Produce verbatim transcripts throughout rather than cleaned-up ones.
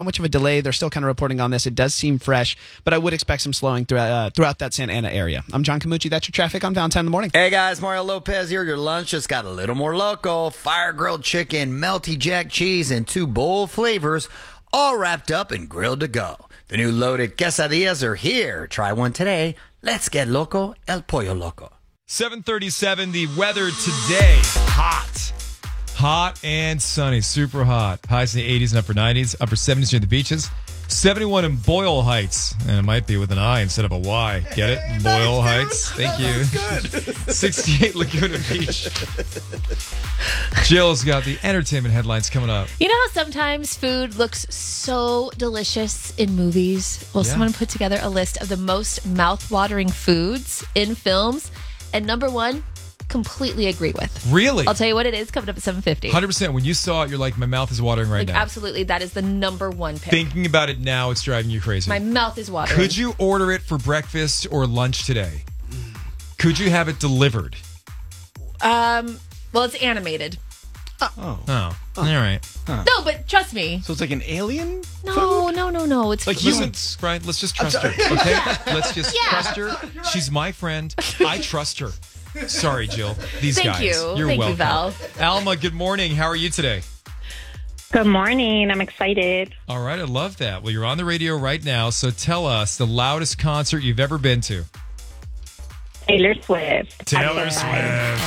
much of a delay. They're still kind of reporting on this. It does seem fresh, but I would expect some slowing throughout, uh, throughout that Santa Ana area. I'm John Camucci. That's your traffic on Valentine in the Morning. Hey guys, Mario Lopez here. Your lunch just got a little more local. Fire grilled chicken, melty jack cheese, and two bold flavors, all wrapped up and grilled to go. The new loaded quesadillas are here. Try one today. Let's get loco, el pollo loco. seven thirty-seven, the weather today, hot. Hot and sunny, super hot. Highs in the eighties and upper nineties, upper seventies near the beaches. seventy-one in Boyle Heights, and it might be with an I instead of a Y. Get it? Hey, Boyle nice, Heights. Thank you. sixty-eight Laguna Beach. Jill's got the entertainment headlines coming up. You know how sometimes food looks so delicious in movies? Well, yeah. Someone put together a list of the most mouth-watering foods in films, and number one, completely agree with. Really? I'll tell you what it is coming up at seven fifty. one hundred percent. When you saw it, you're like, my mouth is watering right like, now. Absolutely. That is the number one pick. Thinking about it now, it's driving you crazy. My mouth is watering. Could you order it for breakfast or lunch today? Could you have it delivered? Um. Well, it's animated. Oh. Oh. oh. All right. Huh. No, but trust me. So it's like an alien? No, food? no, no, no. It's like humans, right? Let's just trust her, okay? Let's just yeah. trust her. She's my friend. I trust her. Sorry, Jill. These Thank guys. You. You're Thank welcome. You, Val. Alma, good morning. How are you today? Good morning. I'm excited. All right. I love that. Well, you're on the radio right now, so tell us the loudest concert you've ever been to. Taylor Swift. Taylor Swift.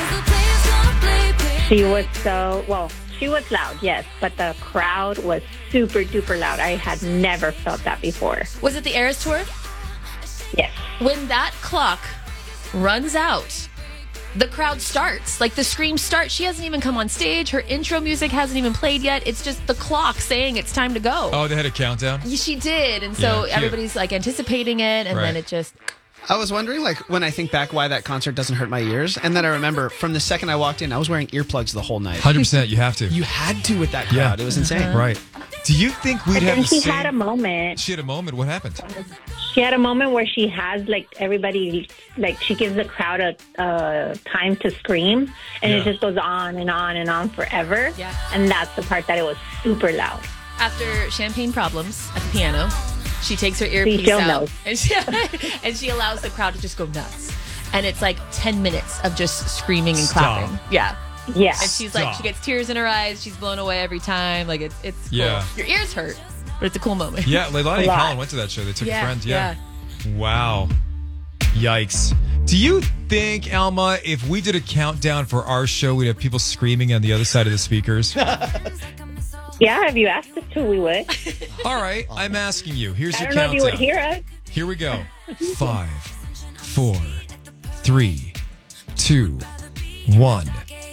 She was so, well, she was loud, yes, but the crowd was super duper loud. I had never felt that before. Was it the Eras Tour? Yes. When that clock runs out, the crowd starts. Like the screams start. She hasn't even come on stage. Her intro music hasn't even played yet. It's just the clock saying it's time to go. Oh, they had a countdown? She did. And so yeah, everybody's like anticipating it. And right. then it just... I was wondering, like, when I think back why that concert doesn't hurt my ears. And then I remember from the second I walked in, I was wearing earplugs the whole night. one hundred percent. You have to. You had to with that crowd. Yeah. It was insane. Uh-huh. Right. Do you think we'd but have then the she same... had a moment. She had a moment. What happened? She had a moment where she has, like, everybody, like, she gives the crowd a uh, time to scream. And yeah. it just goes on and on and on forever. Yeah. And that's the part that it was super loud. After champagne problems at the piano, she takes her earpiece out and she, and she allows the crowd to just go nuts. And it's like ten minutes of just screaming and Stop. clapping. Yeah. Yeah. And she's Stop. like, she gets tears in her eyes. She's blown away every time. Like, it's it's cool. Yeah. Your ears hurt, but it's a cool moment. Yeah, Leilani and Colin went to that show. They took yeah, a friend. Yeah. yeah. Wow. Yikes. Do you think, Alma, if we did a countdown for our show, we'd have people screaming on the other side of the speakers? Yeah, if you asked us to, we would. All right, I'm asking you. Here's I your don't know countdown. if you would hear us. Here we go. Five, four, three, two, one.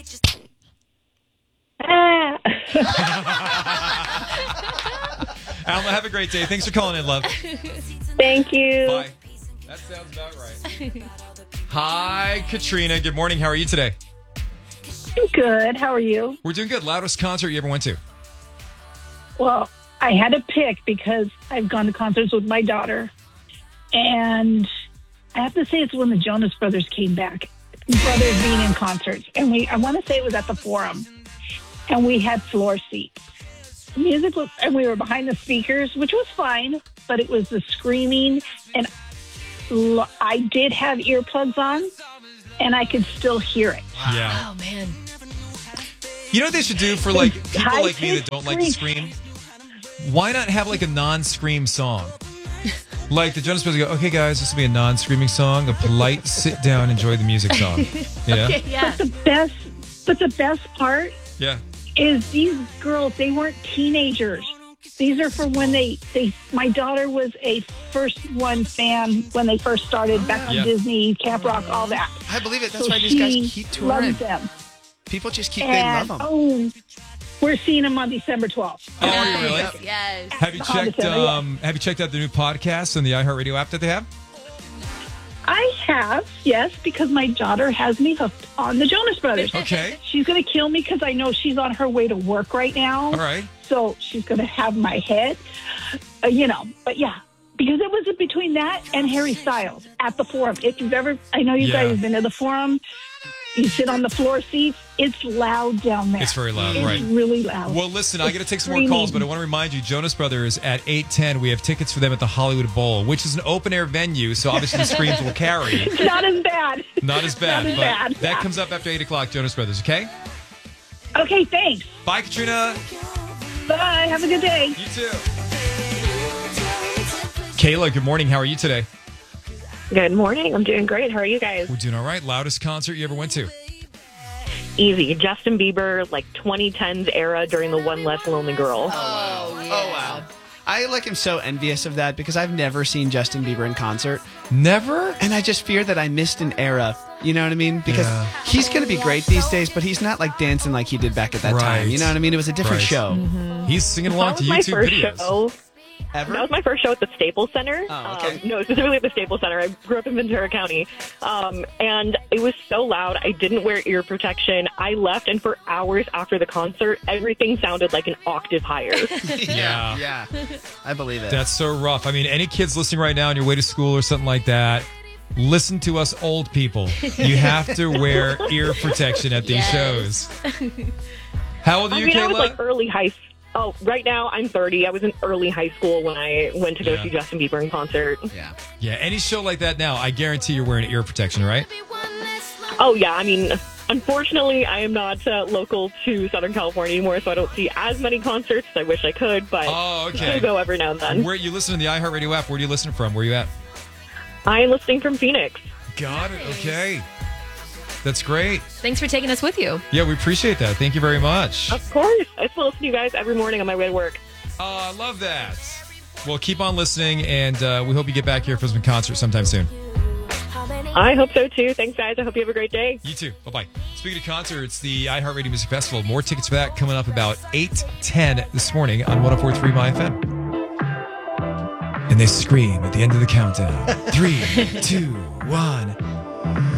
Ah. Alma, have a great day. Thanks for calling in, love. Thank you. Bye. That sounds about right. Hi, Katrina. Good morning. How are you today? I'm good. How are you? We're doing good. Loudest concert you ever went to? Well, I had to pick because I've gone to concerts with my daughter. And I have to say it's when the Jonas Brothers came back. Brothers being in concerts. And we, I want to say it was at the Forum. And we had floor seats. The music was, and we were behind the speakers, which was fine. But it was the screaming. And I did have earplugs on. And I could still hear it. Yeah. Oh, man. You know what they should do for like people like me that don't like to scream? Why not have like a non-scream song? Like the Jonas Brothers go, okay, guys, this will be a non-screaming song, a polite sit down, enjoy the music song. Yeah. Okay, yeah. But the best, but the best part yeah. is these girls. They weren't teenagers. These are for when they, they. My daughter was a first one fan when they first started back on yeah. Disney, Camp Rock, all that. I believe it. That's so why these guys keep touring. Loves them. People just keep, and, they love them. Oh, we're seeing them on December twelfth. Oh, are you really? Yes, yes. Have you On checked? December, yeah. Um, have you checked out the new podcast and the iHeartRadio app that they have? I have, yes, because my daughter has me hooked on the Jonas Brothers. Okay. She's going to kill me because I know she's on her way to work right now. All right. So she's going to have my head, uh, you know. But yeah, because it was between that and Harry Styles at the Forum. If you've ever, I know you Yeah. guys have been to the Forum. You sit on the floor seats. It's loud down there. It's very loud, It's right. really loud. Well, listen, I got to take some more Screaming. calls, but I want to remind you, Jonas Brothers at eight ten, we have tickets for them at the Hollywood Bowl, which is an open-air venue, so obviously the screams will carry. It's not as bad. Not as bad, Not as but bad, that yeah. comes up after eight o'clock, Jonas Brothers, okay? Okay, thanks. Bye, Katrina. Bye. Have a good day. You too. Kayla, good morning. How are you today? Good morning. I'm doing great. How are you guys? We're doing all right. Loudest concert you ever went to? Easy. Justin Bieber, like twenty tens era during the One Less Lonely Girl. Oh, oh wow. I like am so envious of that because I've never seen Justin Bieber in concert, Never? and I just fear that I missed an era. You know what I mean? Because Yeah. he's going to be great these days, but he's not like dancing like he did back at that Right. time. You know what I mean? It was a different Right. show. He's singing along That to was my YouTube first videos. show. Ever? That was my first show at the Staples Center. Oh, okay. Um, no, specifically at the Staples Center. I grew up in Ventura County. Um, and it was so loud. I didn't wear ear protection. I left, and for hours after the concert, everything sounded like an octave higher. Yeah. yeah. I believe it. That's so rough. I mean, any kids listening right now on your way to school or something like that, listen to us old people. You have to wear ear protection at these Yes. shows. How old are I you, mean, Kayla? I was like early high Oh, right now I'm thirty. I was in early high school when I went to go Yeah. see Justin Bieber in concert. yeah. Yeah, any show like that now, I guarantee you're wearing ear protection, right? Oh, yeah. I mean, unfortunately, I am not uh, local to Southern California anymore, so I don't see as many concerts as I wish I could, but Oh, okay. I go every now and then. Where you listen to the iHeartRadio app? Where do you listen from? Where are you at? I am listening from Phoenix. Got it. Okay. That's great. Thanks for taking us with you. Yeah, we appreciate that. Thank you very much. Of course. I still listen to you guys every morning on my way to work. Oh, I love that. Well, keep on listening, and uh, we hope you get back here for some concert sometime soon. I hope so, too. Thanks, guys. I hope you have a great day. You too. Bye-bye. Speaking of concerts, the iHeartRadio Music Festival. More tickets for that coming up about eight ten this morning on one oh four point three My F M. And they scream at the end of the countdown. Three, two, one.